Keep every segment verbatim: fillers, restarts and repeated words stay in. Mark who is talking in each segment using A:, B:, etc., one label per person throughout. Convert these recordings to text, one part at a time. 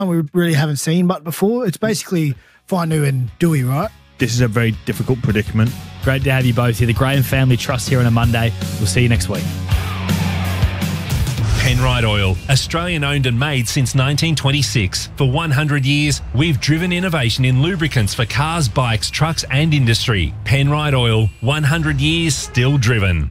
A: and we really haven't seen much before. It's basically Fainu and Dewey, right?
B: This is a very difficult predicament.
C: Great to have you both here. The Graham Family Trust here on a Monday. We'll see you next week.
D: Penrite Oil, Australian owned and made since nineteen twenty-six. For one hundred years, we've driven innovation in lubricants for cars, bikes, trucks and industry. Penrite Oil, one hundred years still driven.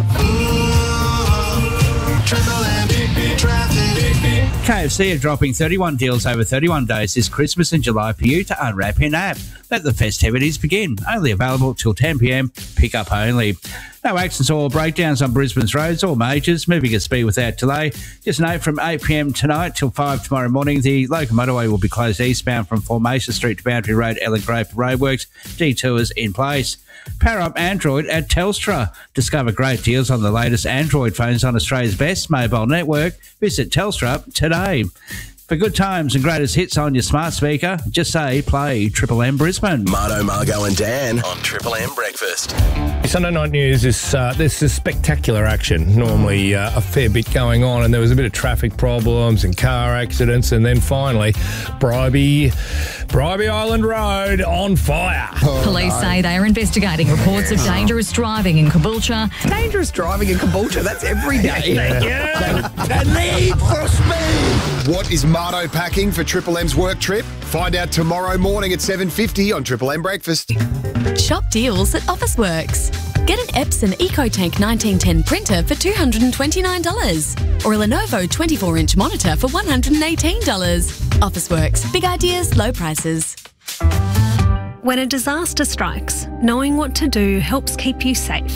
E: K F C are dropping thirty-one deals over thirty-one days this Christmas and July for you to unwrap in-app. Let the festivities begin. Only available till ten p m. Pick up only. No accidents or breakdowns on Brisbane's roads or majors. Moving at speed without delay. Just note from eight p m tonight till five tomorrow morning, the local motorway will be closed eastbound from Formation Street to Boundary Road, Ellen Grove roadworks. Detours in place. Power up Android at Telstra. Discover great deals on the latest Android phones on Australia's best mobile network. Visit Telstra today. For good times and greatest hits on your smart speaker, just say play Triple M Brisbane.
F: Marto, Margo and Dan on Triple M Breakfast.
G: Sunday night news is uh, this is spectacular action. Normally uh, a fair bit going on, and there was a bit of traffic problems and car accidents, and then finally Bribey, Bribey Island Road on fire.
H: Oh, Police no. say they are investigating reports of dangerous driving in Caboolture.
I: Dangerous driving in Caboolture, that's every day.
G: Yeah.
I: The need for speed.
J: What is Marto packing for Triple M's work trip? Find out tomorrow morning at seven fifty on Triple M Breakfast.
K: Shop deals at Officeworks. Get an Epson EcoTank nineteen ten printer for two hundred twenty-nine dollars or a Lenovo twenty-four inch monitor for one hundred eighteen dollars. Officeworks. Big ideas, low prices.
L: When a disaster strikes, knowing what to do helps keep you safe.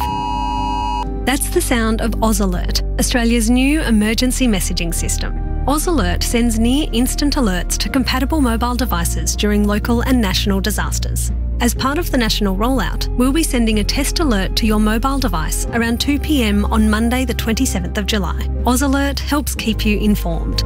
L: That's the sound of Oz Alert, Australia's new emergency messaging system. Oz Alert sends near-instant alerts to compatible mobile devices during local and national disasters. As part of the national rollout, we'll be sending a test alert to your mobile device around two p m on Monday the twenty-seventh of July. Oz Alert helps keep you informed.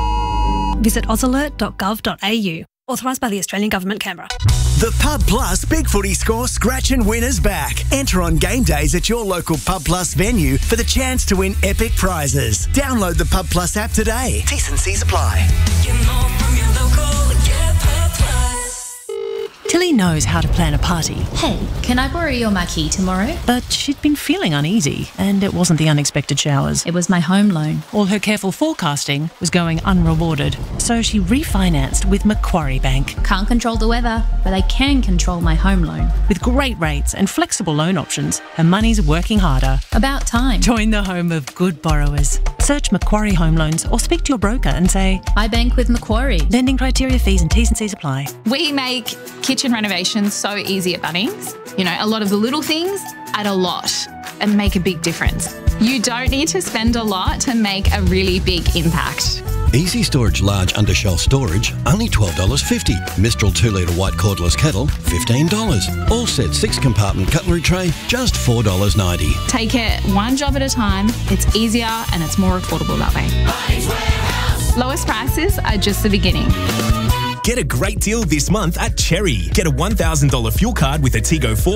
L: Visit oz alert dot gov dot a u. Authorised by the Australian Government, Canberra.
M: The Pub Plus Big Footy Score Scratch and Winner's back. Enter on game days at your local Pub Plus venue for the chance to win epic prizes. Download the Pub Plus app today. T's and C's apply.
N: Get more from your local, get Pub Plus.
O: Tilly knows how to plan a party.
P: Hey, can I borrow your marquee tomorrow?
O: But she'd been feeling uneasy, and it wasn't the unexpected showers.
P: It was my home loan.
O: All her careful forecasting was going unrewarded, so she refinanced with Macquarie Bank.
P: Can't control the weather, but I can control my home loan.
O: With great rates and flexible loan options, her money's working harder.
P: About time.
O: Join the home of good borrowers. Search Macquarie Home Loans or speak to your broker and say,
P: I bank with Macquarie.
O: Lending criteria, fees and T's and C's apply.
Q: We make kitchen renovations so easy at Bunnings. You know, a lot of the little things add a lot and make a big difference. You don't need to spend a lot to make a really big impact.
R: Easy Storage Large Undershelf Storage, only twelve dollars fifty. Mistral two litre white cordless kettle, fifteen dollars. All set six compartment cutlery tray, just four dollars ninety.
Q: Take it one job at a time. It's easier and it's more affordable that way.
N: Bunnings Warehouse.
Q: Lowest prices are just the beginning.
S: Get a great deal this month at Cherry. Get a one thousand dollars fuel card with a Tigo four